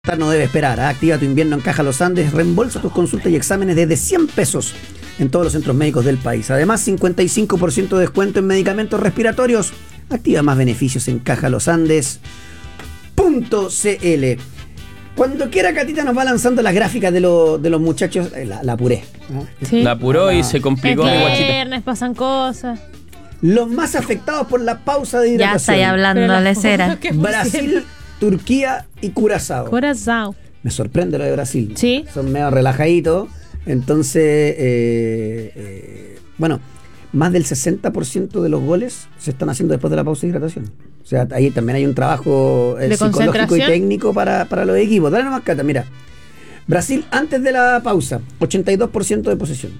No debe esperar. Activa tu invierno en Caja Los Andes. Reembolsa tus consultas y exámenes desde 100 pesos en todos los centros médicos del país. Además, 55% de descuento en medicamentos respiratorios. Activa más beneficios en cajalosandes.cl. Cuando quiera, Catita nos va lanzando las gráficas de los muchachos. La apuré, ¿no? Sí. La apuró y se complicó. Es viernes, pasan cosas. Los más afectados por la pausa de hidratación. Ya estáis hablando, lecera. Brasil, Turquía y Curazao. Curazao. Me sorprende lo de Brasil. Sí. Son medio relajaditos. Entonces, bueno, más del 60% de los goles se están haciendo después de la pausa de hidratación. O sea, ahí también hay un trabajo psicológico y técnico para los equipos. Dale nomás, Cata, mira. Brasil, antes de la pausa, 82% de posesión.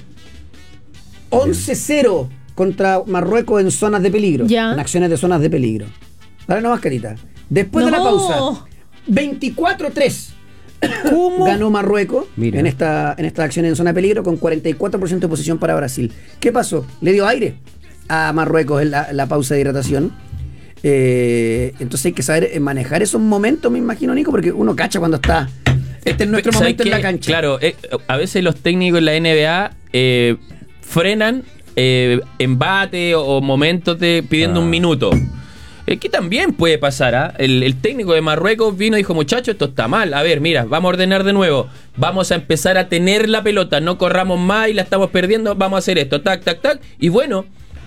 11-0 contra Marruecos en zonas de peligro. Ya. En acciones de zonas de peligro. Dale nomás, Carita. Después de la pausa, 24-3. ¿Cómo? Ganó Marruecos. Mira. en estas acciones en zona de peligro con 44% de posesión para Brasil. ¿Qué pasó? Le dio aire a Marruecos en la pausa de hidratación. Entonces hay que saber manejar esos momentos, me imagino, Nico, porque uno cacha cuando está. Este es nuestro momento en la cancha. Claro, a veces los técnicos en la NBA frenan embate o momentos pidiendo un minuto. Que también puede pasar, ¿ah? El técnico de Marruecos vino y dijo: muchachos, esto está mal. A ver, mira, vamos a ordenar de nuevo. Vamos a empezar a tener la pelota. No corramos más y la estamos perdiendo. Vamos a hacer esto, tac, tac, tac. Y bueno,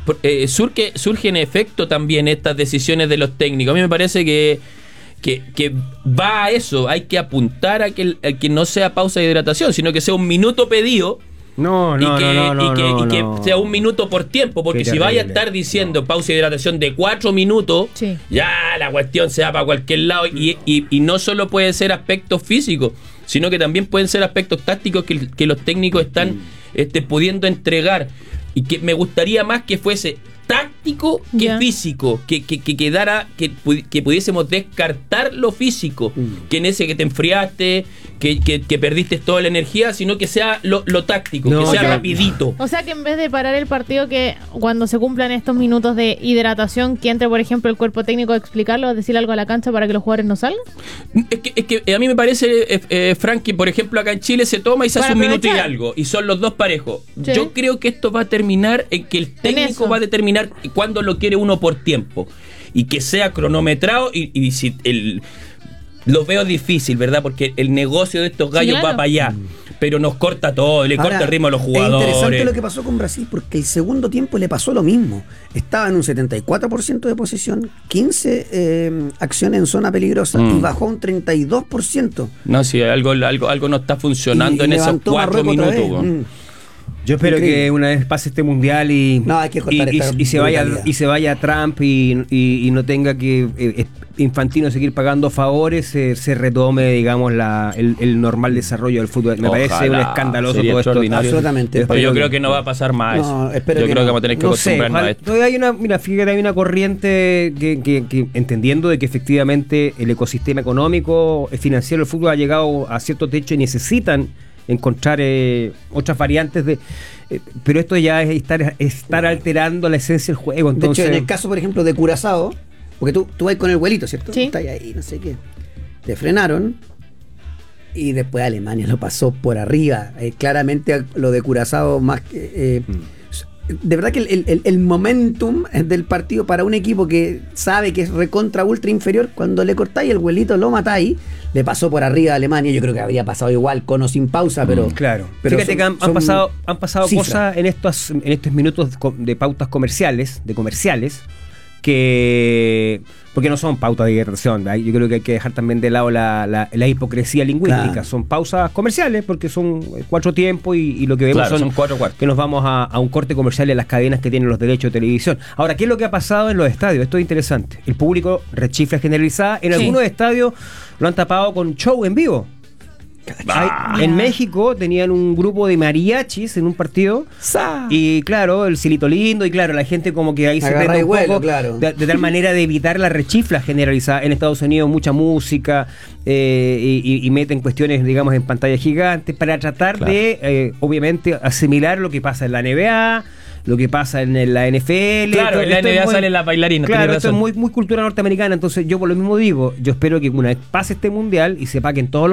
surge en efecto también estas decisiones de los técnicos. A mí me parece que va a eso. Hay que apuntar a que no sea pausa de hidratación, sino que sea un minuto pedido. No, que sea un minuto por tiempo, porque si vaya a estar diciendo pausa de hidratación de 4 minutos, sí, ya la cuestión se va para cualquier lado. Y no solo puede ser aspectos físicos, sino que también pueden ser aspectos tácticos que los técnicos están pudiendo entregar. Y que me gustaría más que fuese táctico que físico, que quedara, que pudiésemos descartar lo físico, que en ese que te enfriaste, que perdiste toda la energía, sino que sea lo táctico, que sea rapidito. O sea, que en vez de parar el partido, que cuando se cumplan estos minutos de hidratación, que entre, por ejemplo, el cuerpo técnico a explicarlo, a decir algo a la cancha para que los jugadores no salgan. Es que a mí me parece, Frank, que por ejemplo acá en Chile se toma y se hace un minuto y algo, y son los dos parejos. Sí. Yo creo que esto va a terminar en que el técnico va a determinar cuándo lo quiere uno por tiempo, y que sea cronometrado, y si lo veo difícil, ¿verdad? Porque el negocio de estos gallos va para allá, pero nos corta todo, le corta el ritmo a los jugadores. Es interesante lo que pasó con Brasil, porque el segundo tiempo le pasó lo mismo. Estaba en un 74% de posesión, 15 acciones en zona peligrosa, y bajó a un 32%. No, sí, algo no está funcionando en esos 4 minutos. Yo espero que una vez pase este mundial y se vaya Trump y no tenga que Infantino seguir pagando favores, se retome, digamos, el normal desarrollo del fútbol. Me parece un escandaloso todo esto. Absolutamente. Pero yo creo que no va a pasar más eso. Yo creo que vamos a tener que acostumbrarnos a esto. Fíjate, hay una corriente que entendiendo de que efectivamente el ecosistema económico, financiero del fútbol ha llegado a cierto techo y necesitan encontrar otras variantes pero esto ya es estar alterando la esencia del juego. Entonces, de hecho, en el caso, por ejemplo, de Curazao, porque tú vas con el vuelito, ¿cierto? Sí. Estás ahí, no sé qué. Te frenaron y después Alemania lo pasó por arriba. Claramente lo de Curazao más que... de verdad que el momentum del partido para un equipo que sabe que es recontra ultra inferior, cuando le cortáis el vuelito, lo matáis, le pasó por arriba a Alemania. Yo creo que habría pasado igual con o sin pausa, pero claro. Pero fíjate que han pasado cosas en estos minutos de pautas comerciales, que porque no son pautas de hidratación. Yo creo que hay que dejar también de lado la hipocresía lingüística. Claro. Son pausas comerciales porque son 4 tiempos y lo que vemos son 4 cuartos. Que nos vamos a un corte comercial en las cadenas que tienen los derechos de televisión. Ahora, ¿qué es lo que ha pasado en los estadios? Esto es interesante. El público rechifla generalizada. En algunos estadios lo han tapado con show en vivo. En México tenían un grupo de mariachis en un partido y claro, el Cielito Lindo, y claro, la gente como que ahí se prende un poco, claro, de tal manera de evitar la rechifla generalizada. En Estados Unidos mucha música y meten cuestiones, digamos, en pantalla gigante para tratar de obviamente asimilar lo que pasa en la NBA, lo que pasa en la NFL. Claro, en la Esto es NBA muy- salen las bailarinas. Claro, tenés esto es razón. muy cultura norteamericana, entonces yo por lo mismo digo, yo espero que una vez pase este mundial y se paquen todos